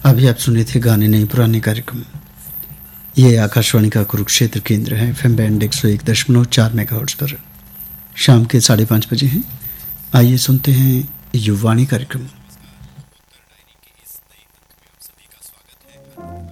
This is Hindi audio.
अभी आप सुने थे गाने नहीं पुराने कार्यक्रम। ये आकाशवाणी का कुरुक्षेत्र केंद्र है। एफएम बैंड 101.4 मेगाहर्ट्ज पर शाम के 5:30 बजे हैं। आइए सुनते हैं युवाणी कार्यक्रम।